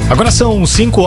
Agora são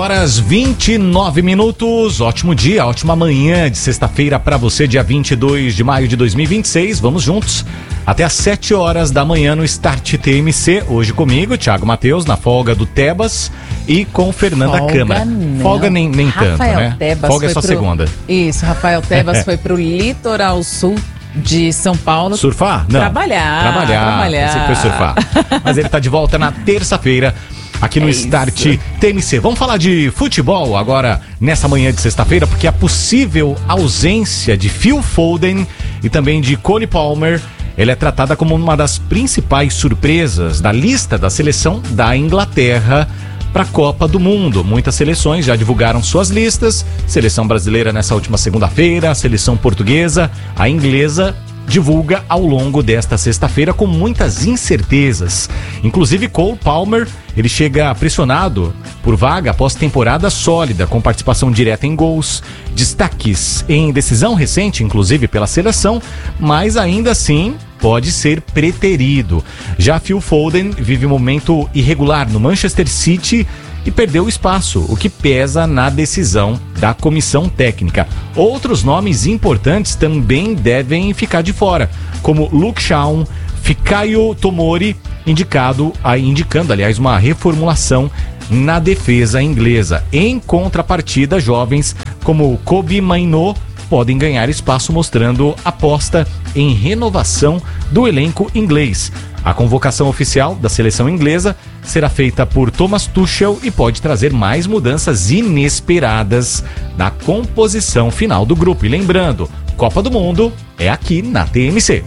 5h29. Ótimo dia, ótima manhã de sexta-feira para você, dia 22 de maio de 2026. Vamos juntos até às 7 horas da manhã no Start TMC. Hoje comigo, Thiago Matheus, na folga do Tebas e com Fernanda Câmara. Folga nem tanto, né? Tebas folga é só segunda. Isso, Rafael Tebas foi pro litoral sul de São Paulo. Surfar? Não. Trabalhar. Você foi surfar. Mas ele tá de volta na terça-feira aqui no Start TMC. Vamos falar de futebol agora nessa manhã de sexta-feira, porque a possível ausência de Phil Foden e também de Cole Palmer, ela é tratada como uma das principais surpresas da lista da seleção da Inglaterra para a Copa do Mundo. Muitas seleções já divulgaram suas listas. Seleção brasileira nessa última segunda-feira, a seleção portuguesa, a inglesa divulga ao longo desta sexta-feira com muitas incertezas. Inclusive Cole Palmer, ele chega pressionado por vaga após temporada sólida, com participação direta em gols, destaques em decisão recente, inclusive pela seleção, mas ainda assim pode ser preterido. Já Phil Foden vive um momento irregular no Manchester City e perdeu espaço, o que pesa na decisão da comissão técnica. Outros nomes importantes também devem ficar de fora, como Luke Shaw, Fikayo Tomori, indicando, aliás, uma reformulação na defesa inglesa. Em contrapartida, jovens como Kobbie Mainoo podem ganhar espaço, mostrando aposta em renovação do elenco inglês. A convocação oficial da seleção inglesa será feita por Thomas Tuchel e pode trazer mais mudanças inesperadas na composição final do grupo. E lembrando, Copa do Mundo é aqui na TMC.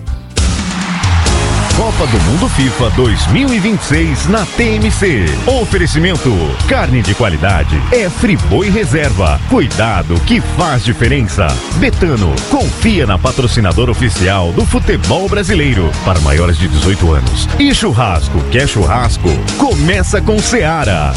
Copa do Mundo FIFA 2026 na TMC. Oferecimento: carne de qualidade é Friboi Reserva. Cuidado que faz diferença. Betano, confia na patrocinadora oficial do futebol brasileiro para maiores de 18 anos. E churrasco, quer churrasco? Começa com Seara.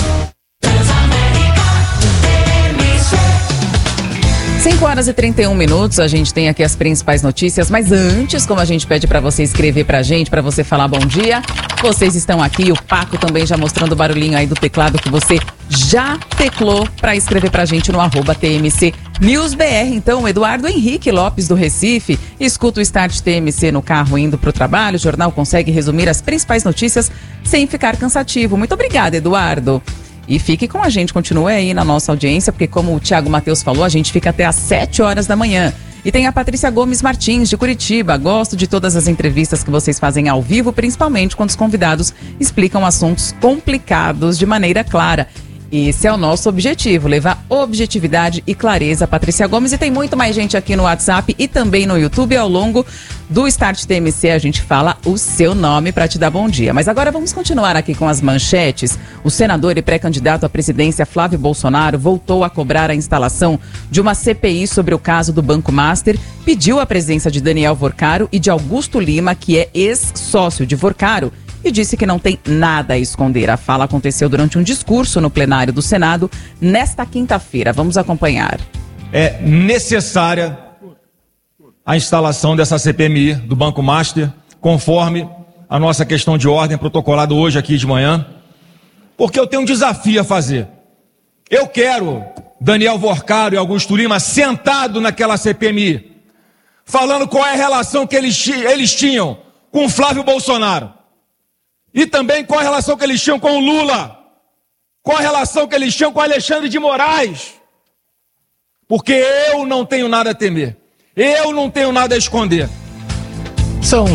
5h31, a gente tem aqui as principais notícias, mas antes, como a gente pede para você escrever pra gente, para você falar bom dia, vocês estão aqui, o Paco também já mostrando o barulhinho aí do teclado que você já teclou para escrever pra gente no @TMC News BR. Então, Eduardo Henrique Lopes do Recife, escuta o Start TMC no carro indo pro trabalho, o jornal consegue resumir as principais notícias sem ficar cansativo. Muito obrigada, Eduardo. E fique com a gente, continue aí na nossa audiência, porque como o Thiago Matheus falou, a gente fica até às 7 horas da manhã. E tem a Patrícia Gomes Martins, de Curitiba. Gosto de todas as entrevistas que vocês fazem ao vivo, principalmente quando os convidados explicam assuntos complicados de maneira clara. Esse é o nosso objetivo, levar objetividade e clareza. Patrícia Gomes, e tem muito mais gente aqui no WhatsApp e também no YouTube. Ao longo do Start TMC a gente fala o seu nome para te dar bom dia. Mas agora vamos continuar aqui com as manchetes. O senador e pré-candidato à presidência Flávio Bolsonaro voltou a cobrar a instalação de uma CPI sobre o caso do Banco Master, pediu a presença de Daniel Vorcaro e de Augusto Lima, que é ex-sócio de Vorcaro, e disse que não tem nada a esconder. A fala aconteceu durante um discurso no plenário do Senado nesta quinta-feira. Vamos acompanhar. É necessária a instalação dessa CPMI do Banco Master, conforme a nossa questão de ordem protocolada hoje aqui de manhã, porque eu tenho um desafio a fazer. Eu quero Daniel Vorcaro e Augusto Lima sentado naquela CPMI, falando qual é a relação que eles tinham com o Flávio Bolsonaro. E também qual a relação que eles tinham com o Lula. Qual a relação que eles tinham com o Alexandre de Moraes. Porque eu não tenho nada a temer. Eu não tenho nada a esconder. São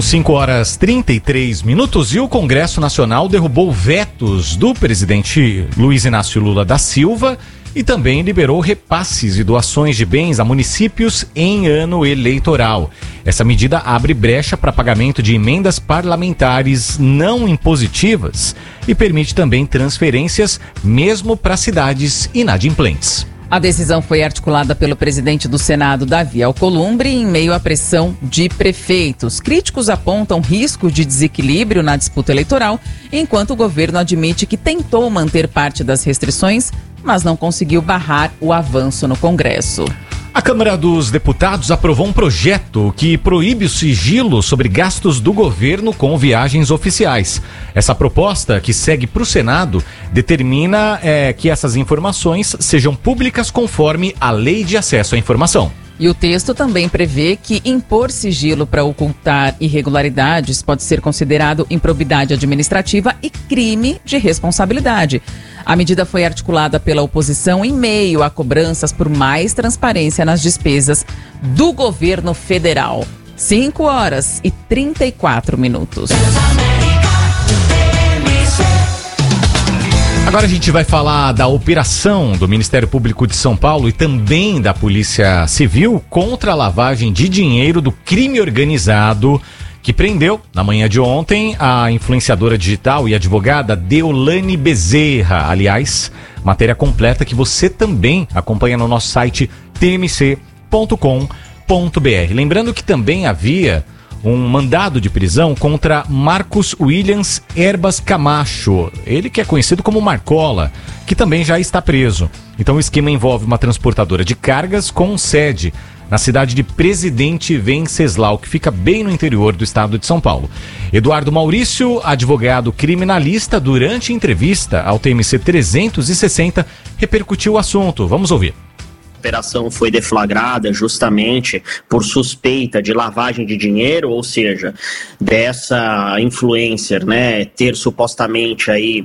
5h33 e o Congresso Nacional derrubou vetos do presidente Luiz Inácio Lula da Silva e também liberou repasses e doações de bens a municípios em ano eleitoral. Essa medida abre brecha para pagamento de emendas parlamentares não impositivas e permite também transferências mesmo para cidades inadimplentes. A decisão foi articulada pelo presidente do Senado, Davi Alcolumbre, em meio à pressão de prefeitos. Críticos apontam risco de desequilíbrio na disputa eleitoral, enquanto o governo admite que tentou manter parte das restrições, mas não conseguiu barrar o avanço no Congresso. A Câmara dos Deputados aprovou um projeto que proíbe o sigilo sobre gastos do governo com viagens oficiais. Essa proposta, que segue para o Senado, determina que essas informações sejam públicas conforme a Lei de Acesso à Informação. E o texto também prevê que impor sigilo para ocultar irregularidades pode ser considerado improbidade administrativa e crime de responsabilidade. A medida foi articulada pela oposição em meio a cobranças por mais transparência nas despesas do governo federal. 5h34. Agora a gente vai falar da operação do Ministério Público de São Paulo e também da Polícia Civil contra a lavagem de dinheiro do crime organizado, que prendeu, na manhã de ontem, a influenciadora digital e advogada Deolane Bezerra. Aliás, matéria completa que você também acompanha no nosso site tmc.com.br. Lembrando que também havia um mandado de prisão contra Marcos Williams Herbas Camacho, ele que é conhecido como Marcola, que também já está preso. Então o esquema envolve uma transportadora de cargas com sede na cidade de Presidente Venceslau, que fica bem no interior do estado de São Paulo. Eduardo Maurício, advogado criminalista, durante entrevista ao TMC 360, repercutiu o assunto. Vamos ouvir. A operação foi deflagrada justamente por suspeita de lavagem de dinheiro, ou seja, dessa influencer, né, ter supostamente aí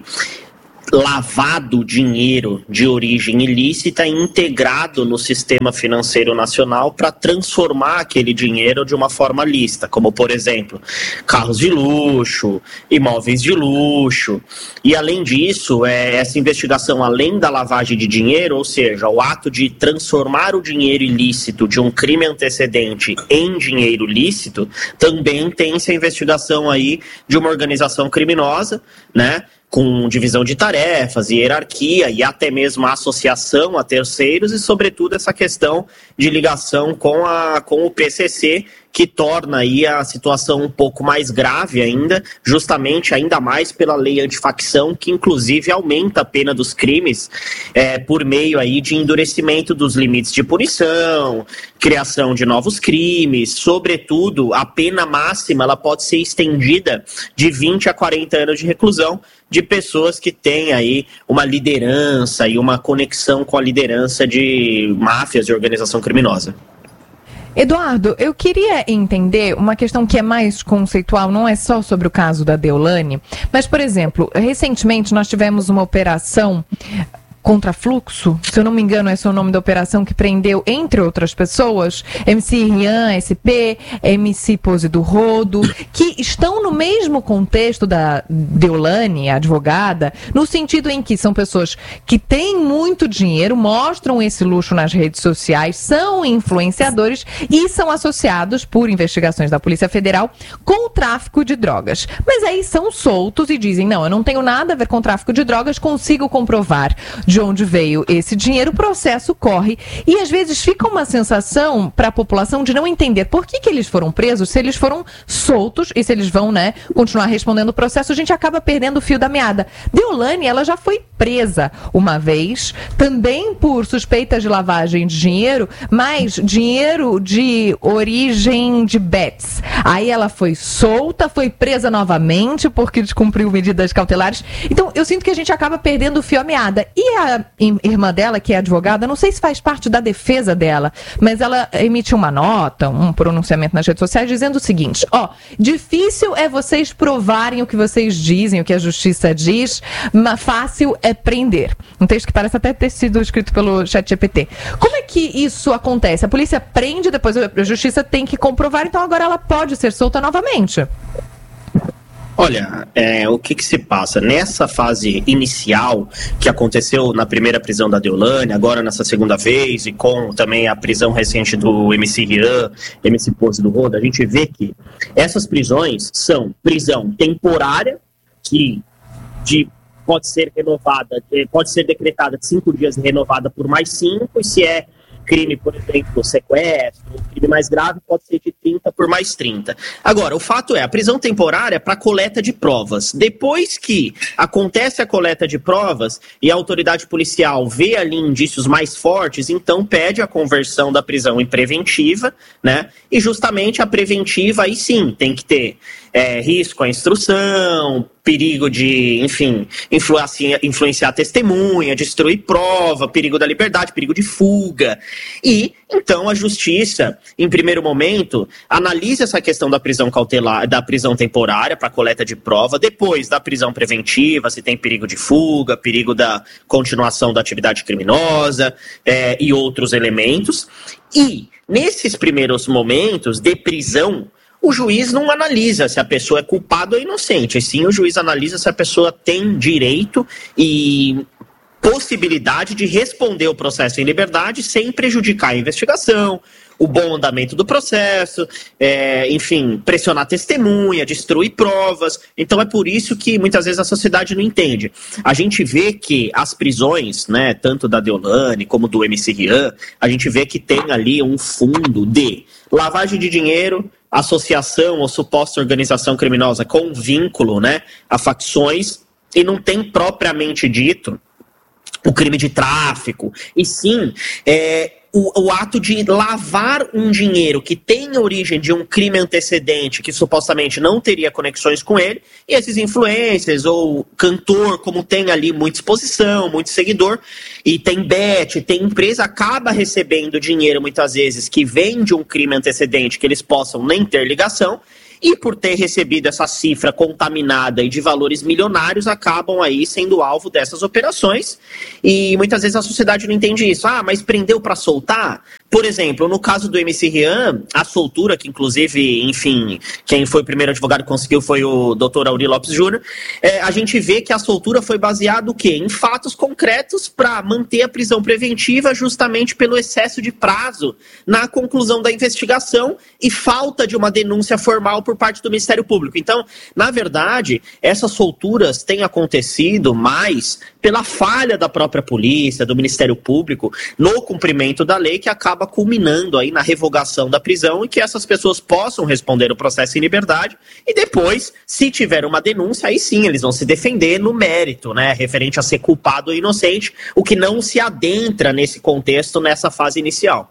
lavado dinheiro de origem ilícita e integrado no sistema financeiro nacional para transformar aquele dinheiro de uma forma lícita, como, por exemplo, carros de luxo, imóveis de luxo. E, além disso, essa investigação, além da lavagem de dinheiro, ou seja, o ato de transformar o dinheiro ilícito de um crime antecedente em dinheiro lícito, também tem essa investigação aí de uma organização criminosa, né, com divisão de tarefas, hierarquia e até mesmo a associação a terceiros e, sobretudo, essa questão de ligação com o PCC, que torna aí a situação um pouco mais grave ainda, justamente ainda mais pela lei antifacção, que inclusive aumenta a pena dos crimes por meio aí de endurecimento dos limites de punição, criação de novos crimes, sobretudo a pena máxima ela pode ser estendida de 20 a 40 anos de reclusão de pessoas que têm aí uma liderança e uma conexão com a liderança de máfias e organização criminosa. Eduardo, eu queria entender uma questão que é mais conceitual, não é só sobre o caso da Deolane, mas, por exemplo, recentemente nós tivemos uma operação Contrafluxo, se eu não me engano, esse é o nome da operação que prendeu, entre outras pessoas, MC Rian, SP, MC Pose do Rodo, que estão no mesmo contexto da Deolane, a advogada, no sentido em que são pessoas que têm muito dinheiro, mostram esse luxo nas redes sociais, são influenciadores e são associados, por investigações da Polícia Federal, com o tráfico de drogas. Mas aí são soltos e dizem, não, eu não tenho nada a ver com tráfico de drogas, consigo comprovar de onde veio esse dinheiro, o processo corre e às vezes fica uma sensação para a população de não entender por que eles foram presos, se eles foram soltos e se eles vão, né, continuar respondendo o processo, a gente acaba perdendo o fio da meada. Deolane, ela já foi presa uma vez, também por suspeitas de lavagem de dinheiro, mas dinheiro de origem de bets. Aí ela foi solta, foi presa novamente porque descumpriu medidas cautelares. Então eu sinto que a gente acaba perdendo o fio à meada. E a irmã dela, que é advogada, não sei se faz parte da defesa dela, mas ela emitiu uma nota, um pronunciamento nas redes sociais dizendo o seguinte, difícil é vocês provarem o que vocês dizem, o que a justiça diz, mas fácil é prender. Um texto que parece até ter sido escrito pelo ChatGPT. Como é que isso acontece? A polícia prende, depois a justiça tem que comprovar, então agora ela pode ser solta novamente. Olha, o que se passa? Nessa fase inicial, que aconteceu na primeira prisão da Deolane, agora nessa segunda vez, e com também a prisão recente do MC Rian, MC Pose do Rodo, a gente vê que essas prisões são prisão temporária, que pode ser renovada, pode ser decretada de 5 dias e renovada por mais 5, e se é crime, por exemplo, sequestro, crime mais grave pode ser de 30 por mais 30. Agora, o fato é, a prisão temporária é para coleta de provas. Depois que acontece a coleta de provas e a autoridade policial vê ali indícios mais fortes, então pede a conversão da prisão em preventiva, né? E justamente a preventiva aí sim tem que ter risco à instrução, perigo de, enfim, influenciar a testemunha, destruir prova, perigo da liberdade, perigo de fuga. E, então, a justiça, em primeiro momento, analisa essa questão da prisão cautelar, da prisão temporária para coleta de prova, depois da prisão preventiva, se tem perigo de fuga, perigo da continuação da atividade criminosa e outros elementos. E, nesses primeiros momentos de prisão, o juiz não analisa se a pessoa é culpada ou inocente, e sim o juiz analisa se a pessoa tem direito e possibilidade de responder o processo em liberdade sem prejudicar a investigação, o bom andamento do processo, enfim, pressionar a testemunha, destruir provas. Então é por isso que muitas vezes a sociedade não entende. A gente vê que as prisões, né, tanto da Deolane como do MC Rian, a gente vê que tem ali um fundo de lavagem de dinheiro, associação ou suposta organização criminosa com vínculo, né, a facções, e não tem propriamente dito o crime de tráfico, e sim o ato de lavar um dinheiro que tem origem de um crime antecedente que supostamente não teria conexões com ele, e esses influencers ou cantor, como tem ali muita exposição, muito seguidor, e tem bet, tem empresa, acaba recebendo dinheiro muitas vezes que vem de um crime antecedente que eles possam nem ter ligação, e por ter recebido essa cifra contaminada e de valores milionários, acabam aí sendo alvo dessas operações. E muitas vezes a sociedade não entende isso. Ah, mas prendeu para soltar? Por exemplo, no caso do MC Rian, a soltura, que inclusive, enfim, quem foi o primeiro advogado que conseguiu foi o Dr. Auri Lopes Júnior, a gente vê que a soltura foi baseada o quê? Em fatos concretos para manter a prisão preventiva justamente pelo excesso de prazo na conclusão da investigação e falta de uma denúncia formal por parte do Ministério Público. Então, na verdade, essas solturas têm acontecido mais pela falha da própria polícia, do Ministério Público, no cumprimento da lei, que acaba culminando aí na revogação da prisão e que essas pessoas possam responder o processo em liberdade e depois, se tiver uma denúncia, aí sim eles vão se defender no mérito, né, referente a ser culpado ou inocente, o que não se adentra nesse contexto, nessa fase inicial.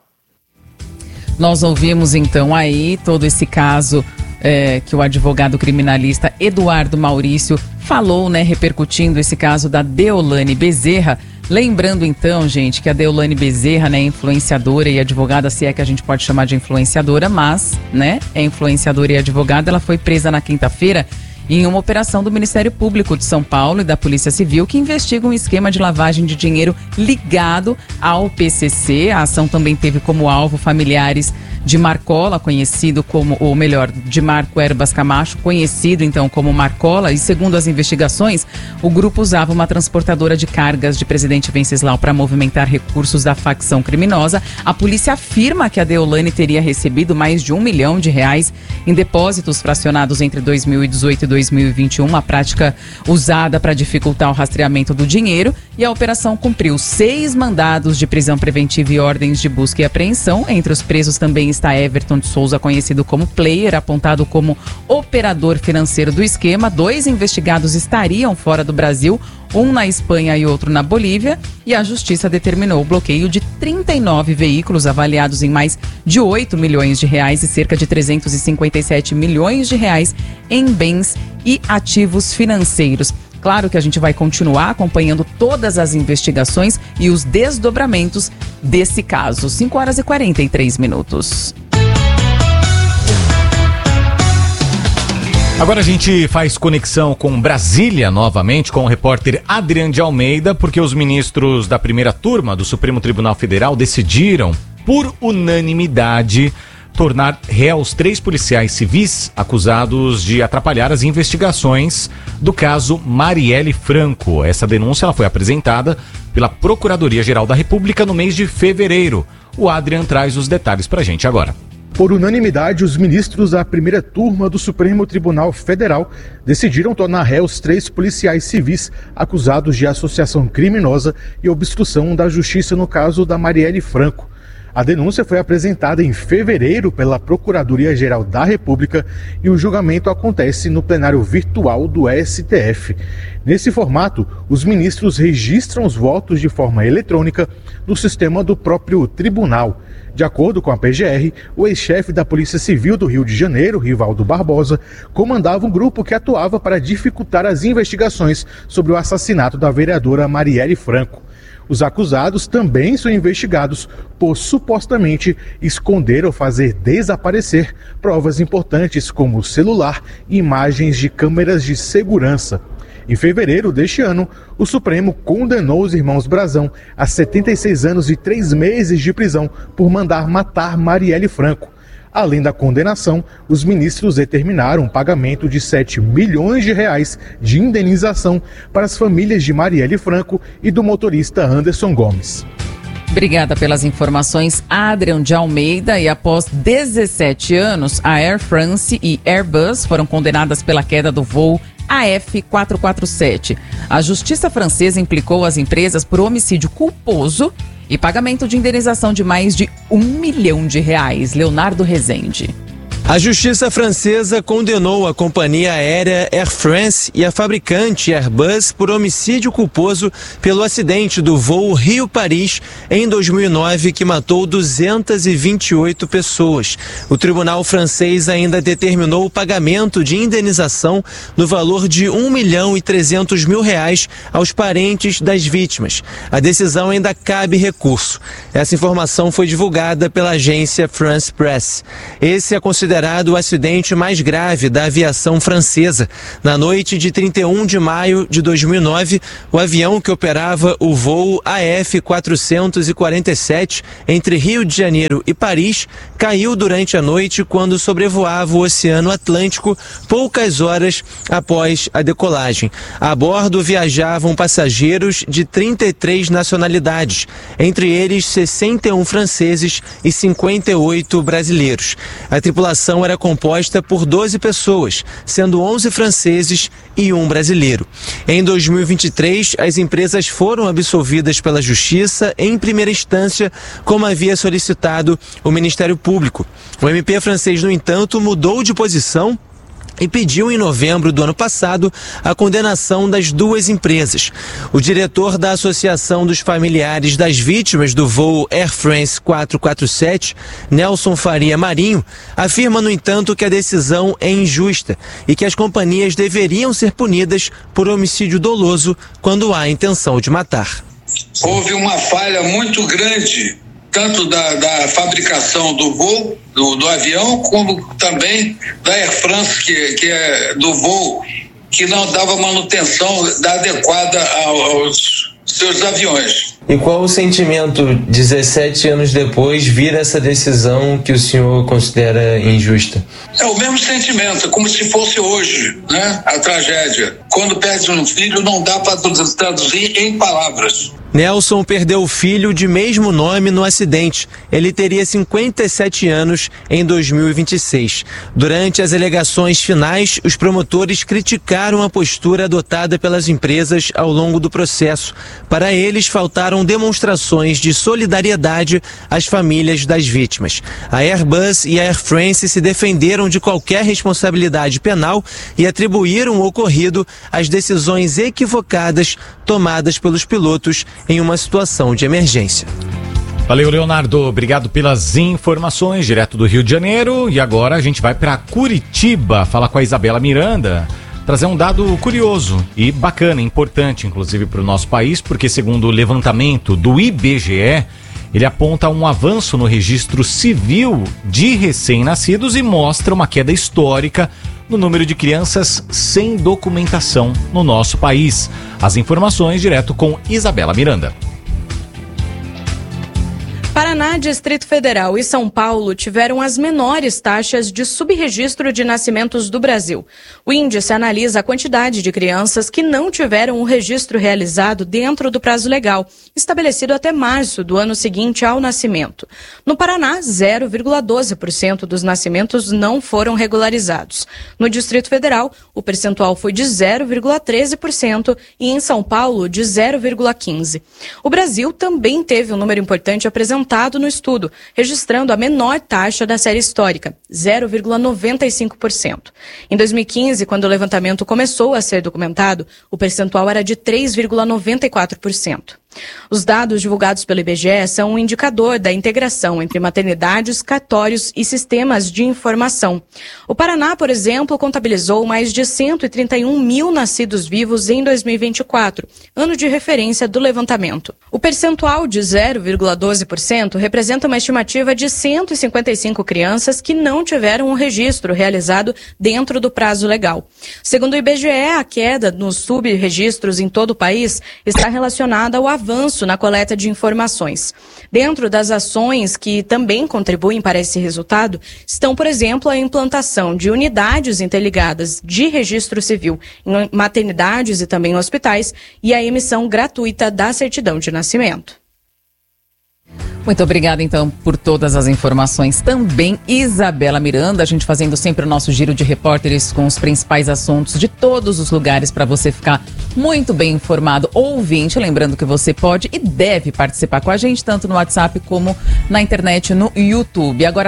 Nós ouvimos então aí todo esse caso que o advogado criminalista Eduardo Maurício falou, né, repercutindo esse caso da Deolane Bezerra. Lembrando então, gente, que a Deolane Bezerra, né, é influenciadora e advogada, se é que a gente pode chamar de influenciadora, mas, né, é influenciadora e advogada. Ela foi presa na quinta-feira em uma operação do Ministério Público de São Paulo e da Polícia Civil, que investiga um esquema de lavagem de dinheiro ligado ao PCC. A ação também teve como alvo familiares de Marcola, conhecido como, ou melhor, de Marco Erbas Camacho, conhecido então como Marcola, e segundo as investigações, o grupo usava uma transportadora de cargas de Presidente Venceslau para movimentar recursos da facção criminosa. A polícia afirma que a Deolane teria recebido mais de R$1 milhão em depósitos fracionados entre 2018 e 2021, uma prática usada para dificultar o rastreamento do dinheiro, e a operação cumpriu 6 mandados de prisão preventiva e ordens de busca e apreensão. Entre os presos também está Everton de Souza, conhecido como Player, apontado como operador financeiro do esquema. 2 investigados estariam fora do Brasil, um na Espanha e outro na Bolívia, e a Justiça determinou o bloqueio de 39 veículos avaliados em mais de R$8 milhões e cerca de R$357 milhões em bens e ativos financeiros. Claro que a gente vai continuar acompanhando todas as investigações e os desdobramentos desse caso. 5h43. Agora a gente faz conexão com Brasília novamente, com o repórter Adriano de Almeida, porque os ministros da primeira turma do Supremo Tribunal Federal decidiram, por unanimidade, tornar réus 3 policiais civis acusados de atrapalhar as investigações do caso Marielle Franco. Essa denúncia ela foi apresentada pela Procuradoria-Geral da República no mês de fevereiro. O Adrian traz os detalhes pra gente agora. Por unanimidade, os ministros da primeira turma do Supremo Tribunal Federal decidiram tornar réus 3 policiais civis acusados de associação criminosa e obstrução da justiça no caso da Marielle Franco. A denúncia foi apresentada em fevereiro pela Procuradoria-Geral da República e o julgamento acontece no plenário virtual do STF. Nesse formato, os ministros registram os votos de forma eletrônica no sistema do próprio tribunal. De acordo com a PGR, o ex-chefe da Polícia Civil do Rio de Janeiro, Rivaldo Barbosa, comandava um grupo que atuava para dificultar as investigações sobre o assassinato da vereadora Marielle Franco. Os acusados também são investigados por supostamente esconder ou fazer desaparecer provas importantes como celular e imagens de câmeras de segurança. Em fevereiro deste ano, o Supremo condenou os irmãos Brazão a 76 anos e 3 meses de prisão por mandar matar Marielle Franco. Além da condenação, os ministros determinaram um pagamento de 7 milhões de reais de indenização para as famílias de Marielle Franco e do motorista Anderson Gomes. Obrigada pelas informações, Adrian de Almeida. E após 17 anos, a Air France e Airbus foram condenadas pela queda do voo AF447. A justiça francesa implicou as empresas por homicídio culposo e pagamento de indenização de mais de R$1 milhão. Leonardo Rezende. A justiça francesa condenou a companhia aérea Air France e a fabricante Airbus por homicídio culposo pelo acidente do voo Rio-Paris em 2009 que matou 228 pessoas. O tribunal francês ainda determinou o pagamento de indenização no valor de R$1.300.000 aos parentes das vítimas. A decisão ainda cabe recurso. Essa informação foi divulgada pela agência France Press. Esse é considerado o acidente mais grave da aviação francesa. Na noite de 31 de maio de 2009, o avião que operava o voo AF447 entre Rio de Janeiro e Paris caiu durante a noite quando sobrevoava o Oceano Atlântico poucas horas após a decolagem. A bordo viajavam passageiros de 33 nacionalidades, entre eles 61 franceses e 58 brasileiros. A tripulação era composta por 12 pessoas, sendo 11 franceses e 1 brasileiro. Em 2023, as empresas foram absolvidas pela Justiça em primeira instância, como havia solicitado o Ministério Público. O MP francês, no entanto, mudou de posição e pediu em novembro do ano passado a condenação das duas empresas. O diretor da Associação dos Familiares das Vítimas do voo Air France 447, Nelson Faria Marinho, afirma, no entanto, que a decisão é injusta e que as companhias deveriam ser punidas por homicídio doloso quando há intenção de matar. Houve uma falha muito grande, tanto da fabricação do voo, do avião, como também da Air France, que é do voo, que não dava manutenção adequada aos seus aviões. E qual o sentimento, 17 anos depois, vir essa decisão que o senhor considera injusta? É o mesmo sentimento, como se fosse hoje, né? A tragédia. Quando perde um filho, não dá para traduzir em palavras. Nelson perdeu o filho de mesmo nome no acidente. Ele teria 57 anos em 2026. Durante as alegações finais, os promotores criticaram a postura adotada pelas empresas ao longo do processo. Para eles, faltaram demonstrações de solidariedade às famílias das vítimas. A Airbus e a Air France se defenderam de qualquer responsabilidade penal e atribuíram o ocorrido às decisões equivocadas tomadas pelos pilotos em uma situação de emergência. Valeu, Leonardo. Obrigado pelas informações direto do Rio de Janeiro. E agora a gente vai para Curitiba falar com a Isabela Miranda, trazer um dado curioso e bacana, importante, inclusive para o nosso país, porque segundo o levantamento do IBGE, ele aponta um avanço no registro civil de recém-nascidos e mostra uma queda histórica no número de crianças sem documentação no nosso país. As informações direto com Isabela Miranda. Paraná, Distrito Federal e São Paulo tiveram as menores taxas de subregistro de nascimentos do Brasil. O índice analisa a quantidade de crianças que não tiveram o registro realizado dentro do prazo legal, estabelecido até março do ano seguinte ao nascimento. No Paraná, 0,12% dos nascimentos não foram regularizados. No Distrito Federal, o percentual foi de 0,13% e em São Paulo, de 0,15%. O Brasil também teve um número importante apresentado implementado no estudo, registrando a menor taxa da série histórica, 0,95%. Em 2015, quando o levantamento começou a ser documentado, o percentual era de 3,94%. Os dados divulgados pelo IBGE são um indicador da integração entre maternidades, cartórios e sistemas de informação. O Paraná, por exemplo, contabilizou mais de 131 mil nascidos vivos em 2024, ano de referência do levantamento. O percentual de 0,12% representa uma estimativa de 155 crianças que não tiveram um registro realizado dentro do prazo legal. Segundo o IBGE, a queda nos subregistros em todo o país está relacionada ao avanço na coleta de informações. Dentro das ações que também contribuem para esse resultado estão, por exemplo, a implantação de unidades interligadas de registro civil em maternidades e também em hospitais e a emissão gratuita da certidão de nascimento. Muito obrigada, então, por todas as informações. Também Isabela Miranda, a gente fazendo sempre o nosso giro de repórteres com os principais assuntos de todos os lugares para você ficar muito bem informado. Ouvinte, lembrando que você pode e deve participar com a gente, tanto no WhatsApp como na internet, no YouTube. Agora,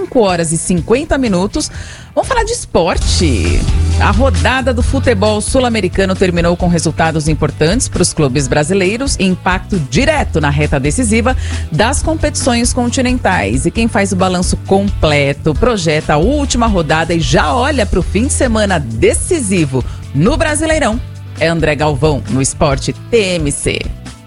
5h50. Vamos falar de esporte. A rodada do futebol sul-americano terminou com resultados importantes para os clubes brasileiros e impacto direto na reta decisiva das competições continentais. E quem faz o balanço completo, projeta a última rodada e já olha para o fim de semana decisivo no Brasileirão é André Galvão, no Esporte TMC.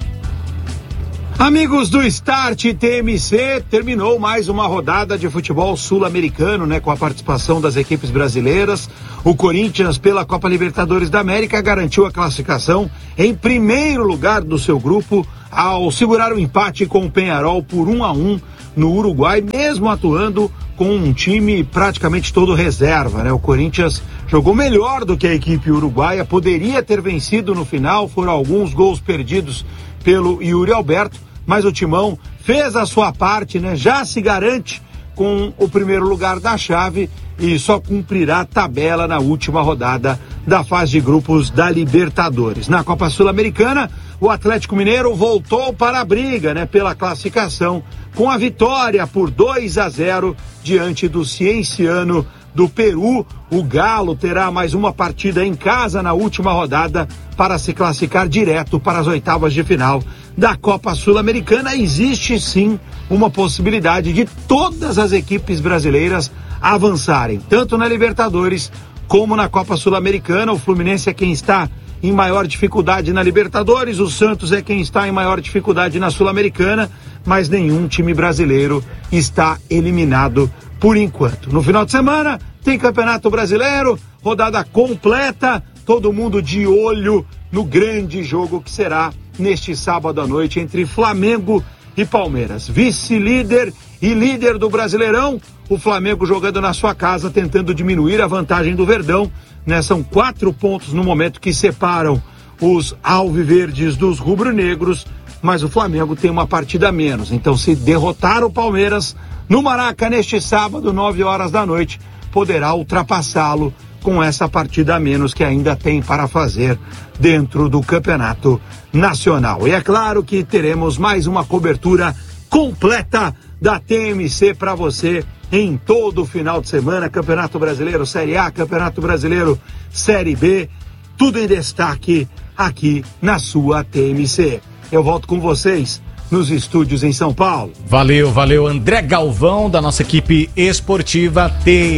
Amigos do Start TMC, terminou mais uma rodada de futebol sul-americano, né, com a participação das equipes brasileiras. O Corinthians, pela Copa Libertadores da América, garantiu a classificação em primeiro lugar do seu grupo ao segurar o empate com o Peñarol por 1-1 no Uruguai, mesmo atuando com um time praticamente todo reserva, né? O Corinthians jogou melhor do que a equipe uruguaia, poderia ter vencido no final, foram alguns gols perdidos pelo Yuri Alberto, mas o Timão fez a sua parte, né? Já se garante com o primeiro lugar da chave e só cumprirá a tabela na última rodada da fase de grupos da Libertadores. Na Copa Sul-Americana, o Atlético Mineiro voltou para a briga, né, pela classificação, com a vitória por 2-0 diante do Cienciano do Peru. O Galo terá mais uma partida em casa na última rodada para se classificar direto para as oitavas de final da Copa Sul-Americana. Existe sim uma possibilidade de todas as equipes brasileiras avançarem, tanto na Libertadores como na Copa Sul-Americana. O Fluminense é quem está em maior dificuldade na Libertadores, o Santos é quem está em maior dificuldade na Sul-Americana, mas nenhum time brasileiro está eliminado por enquanto. No final de semana tem Campeonato Brasileiro, rodada completa, todo mundo de olho no grande jogo que será neste sábado à noite entre Flamengo e Palmeiras. Vice-líder e líder do Brasileirão, o Flamengo jogando na sua casa, tentando diminuir a vantagem do Verdão, né? São 4 pontos no momento que separam os alviverdes dos rubro-negros, mas o Flamengo tem uma partida a menos. Então, se derrotar o Palmeiras no Maraca neste sábado, 9h da noite, poderá ultrapassá-lo com essa partida a menos que ainda tem para fazer dentro do Campeonato Nacional. E é claro que teremos mais uma cobertura completa da TMC para você em todo o final de semana. Campeonato Brasileiro Série A, Campeonato Brasileiro Série B, tudo em destaque aqui na sua TMC. Eu volto com vocês nos estúdios em São Paulo. Valeu, André Galvão, da nossa equipe esportiva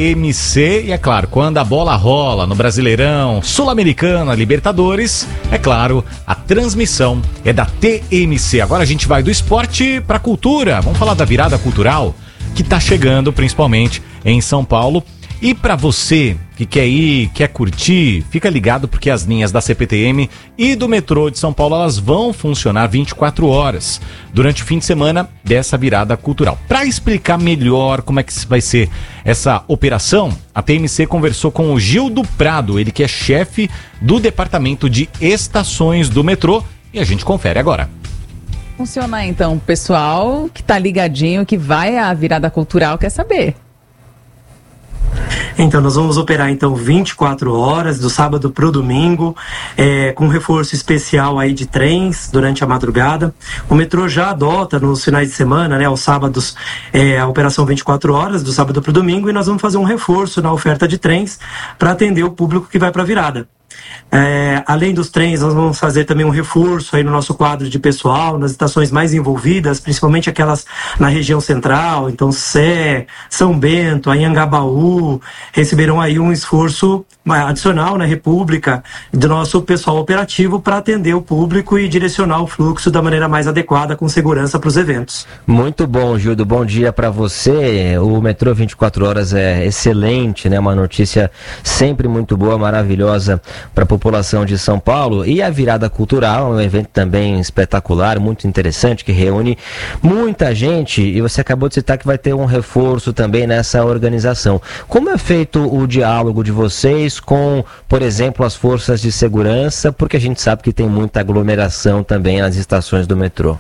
TMC. E é claro, quando a bola rola no Brasileirão, Sul-Americana, Libertadores, é claro, a transmissão é da TMC. Agora a gente vai do esporte para a cultura. Vamos falar da virada cultural que está chegando, principalmente em São Paulo. E para você que quer ir, quer curtir, fica ligado porque as linhas da CPTM e do metrô de São Paulo, elas vão funcionar 24 horas durante o fim de semana dessa virada cultural. Para explicar melhor como é que vai ser essa operação, a TMC conversou com o Gildo Prado, ele que é chefe do departamento de estações do metrô, e a gente confere agora. Funcionar então, pessoal que tá ligadinho, que vai à virada cultural, quer saber. Então, nós vamos operar, então, 24 horas, do sábado para o domingo, com reforço especial aí de trens durante a madrugada. O metrô já adota nos finais de semana, né, aos sábados, a operação 24 horas, do sábado para o domingo, e nós vamos fazer um reforço na oferta de trens para atender o público que vai para a virada. Além dos trens, nós vamos fazer também um reforço aí no nosso quadro de pessoal, nas estações mais envolvidas, principalmente aquelas na região central, então Sé, São Bento, Anhangabaú, receberão aí um esforço adicional na República do nosso pessoal operativo para atender o público e direcionar o fluxo da maneira mais adequada, com segurança para os eventos. Muito bom, Gildo, bom dia para você. O metrô 24 horas é excelente, né? Uma notícia sempre muito boa, maravilhosa para a população de São Paulo. E a virada cultural, um evento também espetacular, muito interessante, que reúne muita gente, e você acabou de citar que vai ter um reforço também nessa organização. Como é feito o diálogo de vocês com, por exemplo, as forças de segurança, porque a gente sabe que tem muita aglomeração também nas estações do metrô?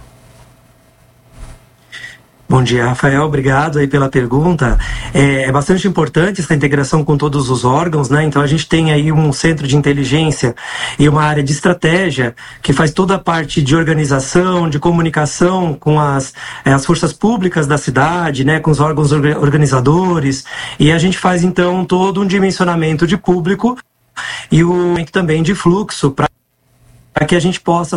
Bom dia, Rafael, obrigado aí pela pergunta. É bastante importante essa integração com todos os órgãos, né? Então a gente tem aí um centro de inteligência e uma área de estratégia que faz toda a parte de organização, de comunicação com as forças públicas da cidade, né? Com os órgãos organizadores, e a gente faz então todo um dimensionamento de público e o aumento também de fluxo para que a gente possa,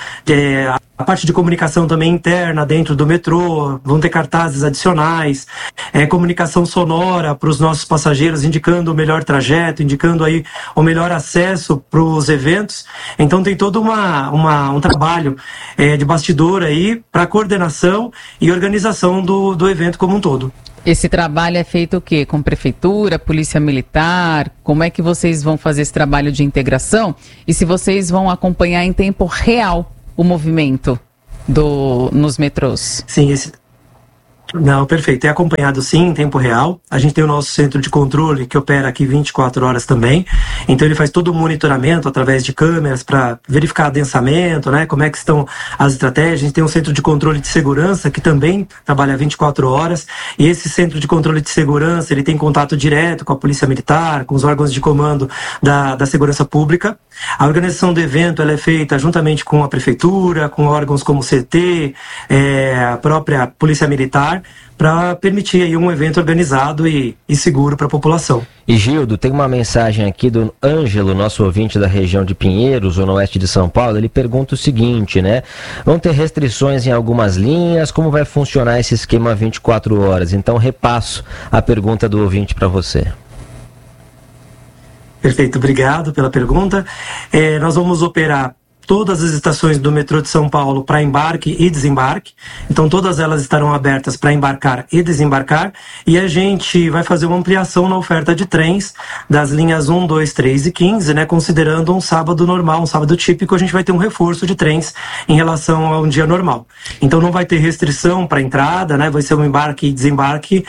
a parte de comunicação também interna dentro do metrô, vão ter cartazes adicionais, comunicação sonora para os nossos passageiros, indicando o melhor trajeto, indicando aí o melhor acesso para os eventos. Então tem todo um trabalho de bastidor aí para coordenação e organização do evento como um todo. Esse trabalho é feito o quê? Com prefeitura, polícia militar? Como é que vocês vão fazer esse trabalho de integração? E se vocês vão acompanhar em tempo real o movimento nos metrôs? Sim, Não, perfeito. É acompanhado sim, em tempo real. A gente tem o nosso centro de controle que opera aqui 24 horas também. Então ele faz todo o monitoramento através de câmeras para verificar adensamento, né? Como é que estão as estratégias. A gente tem um centro de controle de segurança que também trabalha 24 horas. E esse centro de controle de segurança, ele tem contato direto com a Polícia Militar, com os órgãos de comando da segurança pública. A organização do evento ela é feita juntamente com a prefeitura, com órgãos como o CT, a própria Polícia Militar, para permitir aí um evento organizado e seguro para a população. E Gildo, tem uma mensagem aqui do Ângelo, nosso ouvinte da região de Pinheiros, zona oeste de São Paulo. Ele pergunta o seguinte, né? Vão ter restrições em algumas linhas? Como vai funcionar esse esquema 24 horas? Então repasso a pergunta do ouvinte para você. Perfeito, obrigado pela pergunta. Nós vamos operar todas as estações do metrô de São Paulo para embarque e desembarque. Então todas elas estarão abertas para embarcar e desembarcar, e a gente vai fazer uma ampliação na oferta de trens das linhas 1, 2, 3 e 15, né, considerando um sábado normal, um sábado típico, a gente vai ter um reforço de trens em relação a um dia normal. Então não vai ter restrição para entrada, né, vai ser um embarque e desembarque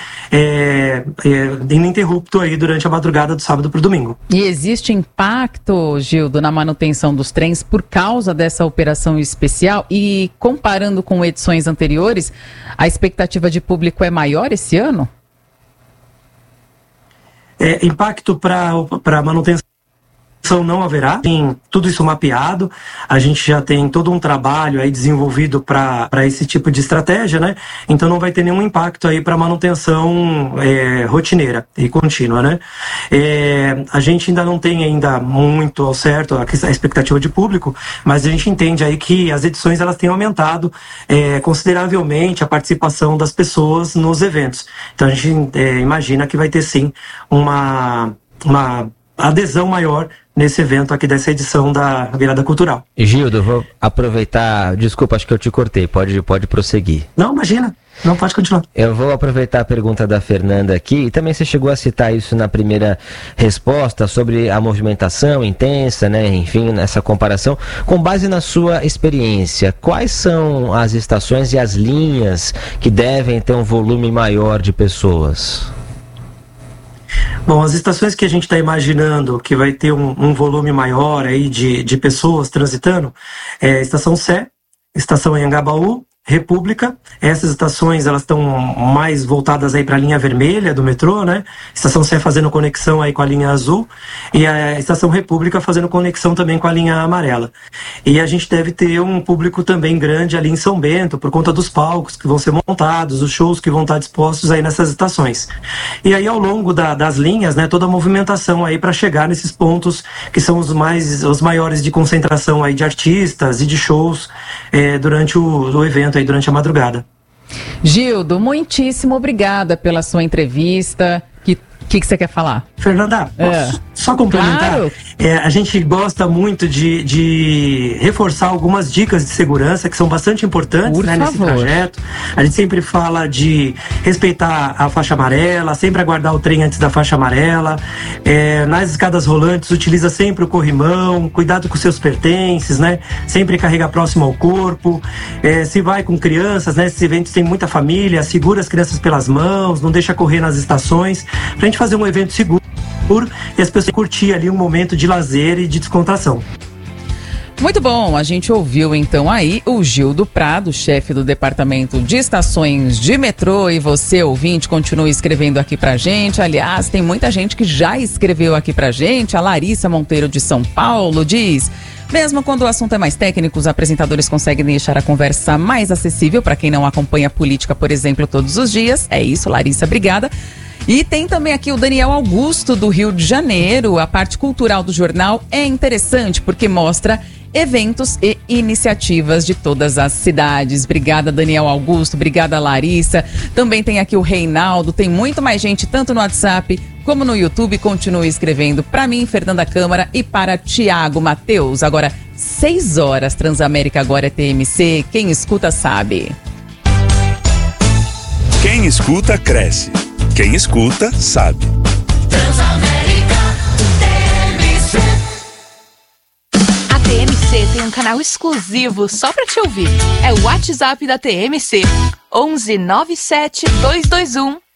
ininterrupto aí durante a madrugada do sábado para o domingo. E existe impacto, Gildo, na manutenção dos trens por causa dessa operação especial? E comparando com edições anteriores, a expectativa de público é maior esse ano? Impacto para manutenção não haverá, tem tudo isso mapeado, a gente já tem todo um trabalho aí desenvolvido para esse tipo de estratégia, né? Então não vai ter nenhum impacto aí para manutenção rotineira e contínua, né? A gente ainda não tem ainda muito ao certo a expectativa de público, mas a gente entende aí que as edições elas têm aumentado consideravelmente a participação das pessoas nos eventos. Então a gente imagina que vai ter sim uma adesão maior nesse evento aqui dessa edição da Virada Cultural. Gildo, vou aproveitar, desculpa, acho que eu te cortei, pode prosseguir. Não, imagina, não, pode continuar. Eu vou aproveitar a pergunta da Fernanda aqui, e também você chegou a citar isso na primeira resposta, sobre a movimentação intensa, né, enfim, nessa comparação. Com base na sua experiência, quais são as estações e as linhas que devem ter um volume maior de pessoas? Bom, as estações que a gente está imaginando que vai ter um volume maior aí de pessoas transitando é a Estação Sé, Estação Anhangabaú, República. Essas estações, elas estão mais voltadas aí para a linha vermelha do metrô, né? Estação Sé fazendo conexão aí com a linha azul e a Estação República fazendo conexão também com a linha amarela. E a gente deve ter um público também grande ali em São Bento, por conta dos palcos que vão ser montados, os shows que vão estar dispostos aí nessas estações. E aí, ao longo das linhas, né, toda a movimentação aí para chegar nesses pontos que são os maiores de concentração aí de artistas e de shows durante o evento aí, durante a madrugada. Gildo, muitíssimo obrigada pela sua entrevista. O que você quer falar? Fernanda, posso só complementar? Claro. A gente gosta muito de reforçar algumas dicas de segurança que são bastante importantes, né, nesse trajeto. A gente sempre fala de respeitar a faixa amarela, sempre aguardar o trem antes da faixa amarela. Nas escadas rolantes, utiliza sempre o corrimão, cuidado com seus pertences, né? Sempre carregar próximo ao corpo. Se vai com crianças, né? Esses eventos tem muita família, segura as crianças pelas mãos, não deixa correr nas estações, pra gente fazer um evento seguro e as pessoas curtir ali um momento de lazer e de descontração. Muito bom, a gente ouviu então aí o Gildo Prado, chefe do Departamento de Estações de Metrô, e você, ouvinte, continua escrevendo aqui pra gente. Aliás, tem muita gente que já escreveu aqui pra gente. A Larissa Monteiro de São Paulo diz: mesmo quando o assunto é mais técnico, os apresentadores conseguem deixar a conversa mais acessível para quem não acompanha a política, por exemplo, todos os dias. É isso, Larissa, obrigada. E tem também aqui o Daniel Augusto, do Rio de Janeiro. A parte cultural do jornal é interessante porque mostra eventos e iniciativas de todas as cidades. Obrigada, Daniel Augusto. Obrigada, Larissa. Também tem aqui o Reinaldo. Tem muito mais gente, tanto no WhatsApp como no YouTube. Continue escrevendo para mim, Fernanda Câmara, e para Tiago Mateus. Agora, 6 horas, Transamérica agora é TMC. Quem escuta sabe. Quem escuta, cresce. Quem escuta, sabe. Transamérica TMC. A TMC tem um canal exclusivo só pra te ouvir. É o WhatsApp da TMC. 11 97 221